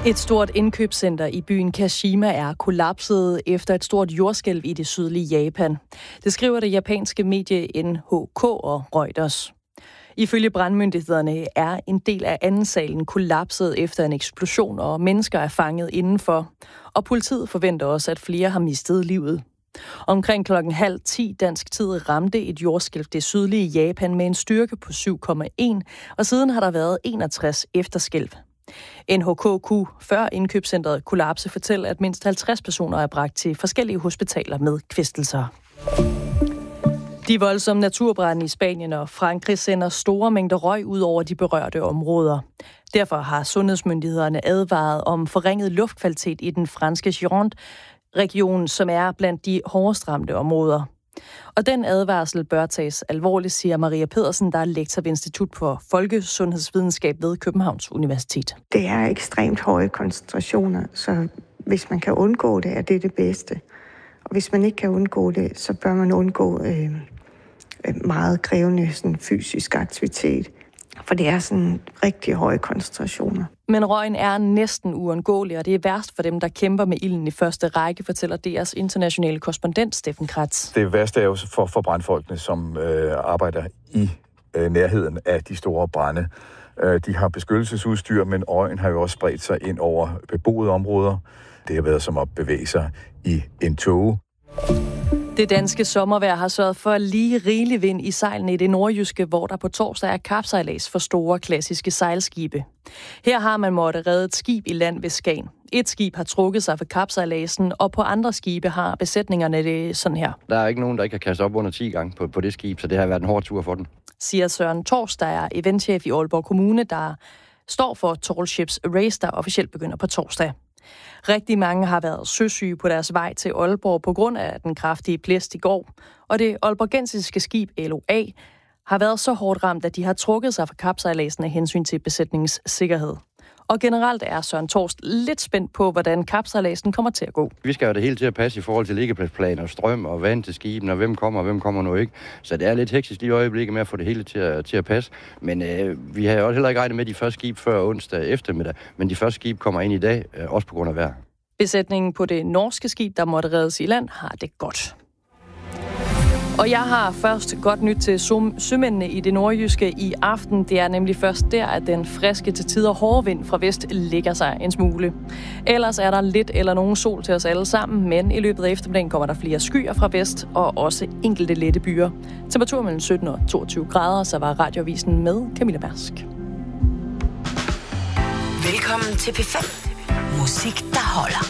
Et stort indkøbscenter i byen Kashima er kollapset efter et stort jordskælv i det sydlige Japan. Det skriver det japanske medie NHK og Reuters. Ifølge brandmyndighederne er en del af anden salen kollapset efter en eksplosion, og mennesker er fanget indenfor. Og politiet forventer også, at flere har mistet livet. Omkring 9:30 dansk tid ramte et jordskælv det sydlige Japan med en styrke på 7,1, og siden har der været 61 efterskælv. NHK kunne før indkøbscentret kollapse fortælle, at mindst 50 personer er bragt til forskellige hospitaler med kvæstelser. De voldsomme naturbrande i Spanien og Frankrig sender store mængder røg ud over de berørte områder. Derfor har sundhedsmyndighederne advaret om forringet luftkvalitet i den franske Gironde-region, som er blandt de hårdest ramte områder. Og den advarsel bør tages alvorligt, siger Maria Pedersen, der er lektor ved Institut for Folkesundhedsvidenskab ved Københavns Universitet. Det er ekstremt høje koncentrationer, så hvis man kan undgå det, er det det bedste. Og hvis man ikke kan undgå det, så bør man undgå meget krævende sådan, fysisk aktivitet. For det er sådan rigtig høje koncentrationer. Men røgen er næsten uundgåelig, og det er værst for dem, der kæmper med ilden i første række, fortæller DR's internationale korrespondent Steffen Kratz. Det værste er jo for brandfolkene, som arbejder i nærheden af de store brande. De har beskyttelsesudstyr, men røgen har jo også spredt sig ind over beboede områder. Det har været som at bevæge sig i en tåge. Det danske sommervejr har sørget for lige rigelig vind i sejlene i det nordjyske, hvor der på torsdag er kapsejlads for store klassiske sejlskibe. Her har man måttet redde et skib i land ved Skagen. Et skib har trukket sig for kapsejladsen, og på andre skibe har besætningerne det sådan her. Der er ikke nogen, der ikke kan kaste op under 10 gange på det skib, så det har været en hård tur for den. Siger Søren Tors, der er eventchef i Aalborg Kommune, der står for Tall Ships Race, der officielt begynder på torsdag. Rigtig mange har været søsyge på deres vej til Aalborg på grund af den kraftige blæst i går, og det aalborgensiske skib LOA har været så hårdt ramt, at de har trukket sig fra kapsejladsen af hensyn til besætningens sikkerhed. Og generelt er Søren Torst lidt spændt på, hvordan kapsejladsen kommer til at gå. Vi skal jo det hele til at passe i forhold til liggepladsplaner, strøm og vand til skibene, og hvem kommer nu ikke. Så det er lidt hektisk lige i øjeblikket med at få det hele til at passe. Men vi har jo også heller ikke regnet med de første skib før onsdag eftermiddag, men de første skib kommer ind i dag, også på grund af vejr. Besætningen på det norske skib, der måtte reddes i land, har det godt. Og jeg har først godt nyt til sømændene i det nordjyske i aften. Det er nemlig først der, at den friske til tider hårde vind fra vest lægger sig en smule. Ellers er der lidt eller nogen sol til os alle sammen, men i løbet af eftermiddagen kommer der flere skyer fra vest og også enkelte lette byer. Temperatur mellem 17 og 22 grader, så var Radioavisen med Camilla Bersk. Velkommen til P5. Musik, der holder.